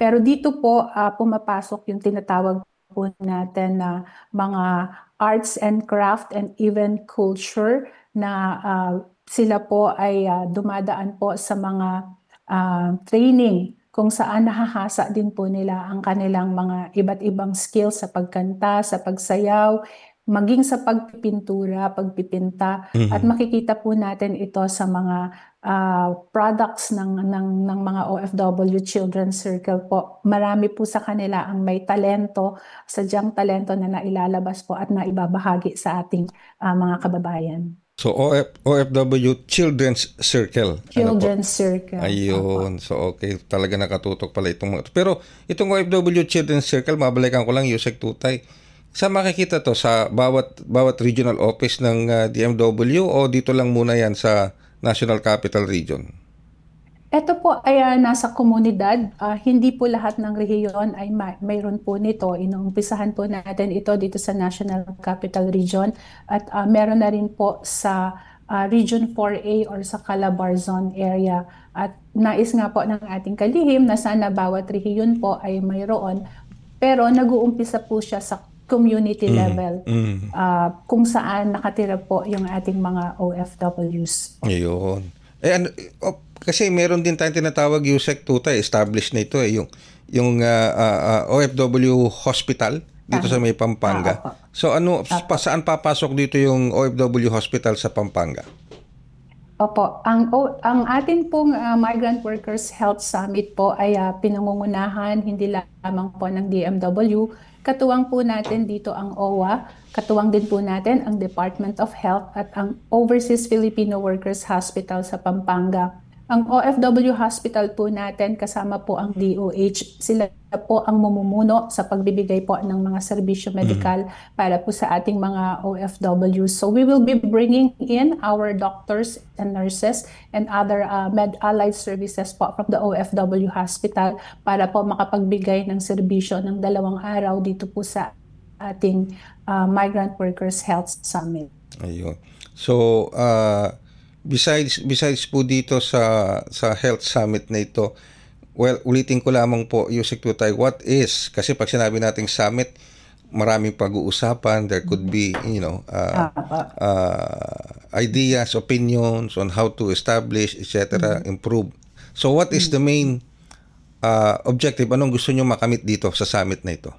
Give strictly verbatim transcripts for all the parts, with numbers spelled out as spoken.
Pero dito po uh, pumapasok yung tinatawag po natin na mga arts and craft and even culture na uh, sila po ay uh, dumadaan po sa mga uh, training kung saan nahahasa din po nila ang kanilang mga iba't ibang skills sa pagkanta, sa pagsayaw, maging sa pagpipintura, pagpipinta, at Mhm. makikita po natin ito sa mga uh, products ng, ng, ng mga O F W Children's Circle po. Marami po sa kanila ang may talento, sadyang talento na nailalabas po at naibabahagi sa ating uh, mga kababayan. So O F, O F W Children's Circle. Ano po? Children's Circle. Opo. Ayun. So okay, talaga nakatutok pala itong mga. Pero itong O F W Children's Circle, mabalikan ko lang Yusek Tutay. Sa makikita to sa bawat bawat regional office ng uh, D M W o dito lang muna yan sa National Capital Region? Ito po ay uh, nasa komunidad. Uh, hindi po lahat ng rehiyon ay may, mayroon po nito. Inuumpisahan po natin ito dito sa National Capital Region at uh, meron na rin po sa uh, Region four A or sa Calabarzon area. At nais nga po ng ating kalihim na sana bawat rehiyon po ay mayroon. Pero nag-uumpisa po siya sa community Mm. level Mm. uh, kung saan nakatira po yung ating mga O F Ws. Ayun. Eh, ano, oh, kasi meron din tayong tinatawag Yusek Tutay, established na ito eh, yung, yung uh, uh, uh, O F W Hospital dito sa Tama. may Ah, Pampanga. opo. So ano, pa, Opo. saan papasok dito yung O F W Hospital sa Pampanga? Opo, ang o, ang atin pong ah, Migrant Workers Health Summit po ay ah, pinangungunahan hindi lamang po ng D M W, katuwang po natin dito ang O W A, katuwang din po natin ang Department of Health at ang Overseas Filipino Workers Hospital sa Pampanga. Ang O F W Hospital po natin kasama po ang D O H, sila po ang mumumuno sa pagbibigay po ng mga serbisyo Mm. medikal para po sa ating mga O F Ws. So we will be bringing in our doctors and nurses and other uh, med allied services po from the O F W hospital para po makapagbigay ng serbisyo ng dalawang araw dito po sa ating uh, Migrant Workers Health Summit. Ayun. So, uh, besides besides po dito sa sa health summit na ito, well, ulitin ko lamang po, Yusek Tutay, what is, kasi pag sinabi nating summit, maraming pag-uusapan, there could be, you know, uh, Ah, pa. uh, ideas, opinions on how to establish, et cetera, Mhm. improve. So what is the Mhm. main uh, objective? Anong gusto nyo makamit dito sa summit na ito?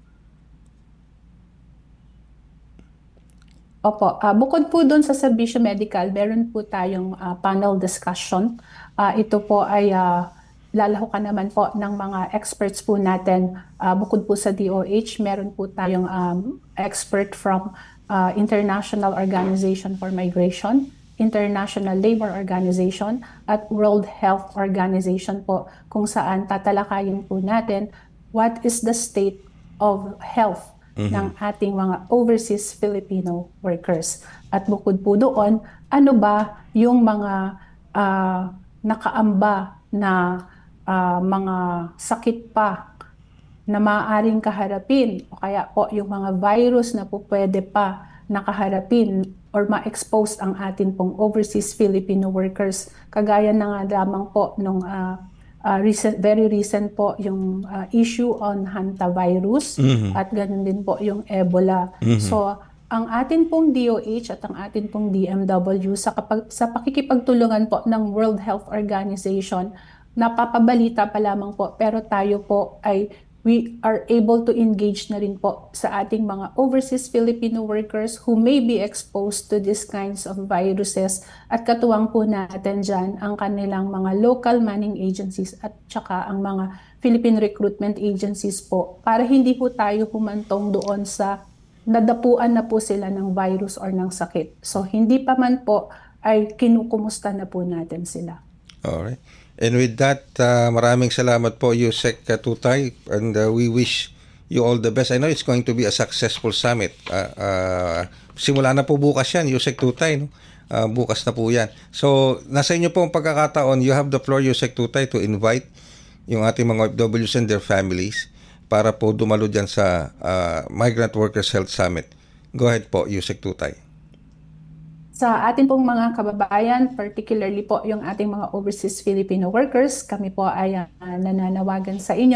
Opo, ah, bukod po doon sa serbisyo medical, meron po tayong ah, panel discussion. Ah, ito po ay uh, lalahukan naman po ng mga experts po natin. Ah, bukod po sa D O H, meron po tayong um, expert from ah, International Organization for Migration, International Labor Organization, at World Health Organization po, kung saan tatalakayin po natin what is the state of health ng Mhm. ating mga overseas Filipino workers. At bukod po doon, ano ba yung mga ah, nakaamba na ah, mga sakit pa na maaaring kaharapin o kaya po yung mga virus na po pwede pa nakaharapin or ma-expose ang atin pong overseas Filipino workers. Kagaya na nga lamang po nung ah, ah, recent, very recent po yung ah, issue on hantavirus Mhm. at ganun din po yung Ebola. Mhm. So, ang atin pong D O H at ang atin pong D M W sa, kapag, sa pakikipagtulungan po ng World Health Organization, napapabalita pa lamang po pero tayo po ay we are able to engage na rin po sa ating mga overseas Filipino workers who may be exposed to these kinds of viruses at katuwang po natin dyan ang kanilang mga local manning agencies at saka ang mga Philippine recruitment agencies po para hindi po tayo humantong doon sa nadapuan na po sila ng virus or ng sakit. So hindi pa man po ay kinukumusta na po natin sila. Alright. And with that, uh, maraming salamat po, Yusek Tutay, and uh, we wish you all the best. I know it's going to be a successful summit. Uh, uh, simula na po bukas yan, Yusek Tutay. No? Uh, bukas na po yan. So, nasa inyo po ang pagkakataon. You have the floor, Yusek Tutay, to invite yung ating mga O F Ws and their families para po dumalo dyan sa uh, Migrant Workers Health Summit. Go ahead po, Yusek Tutay. Sa ating pong mga kababayan, particularly po yung ating mga overseas Filipino workers, kami po ay uh, nananawagan sa inyo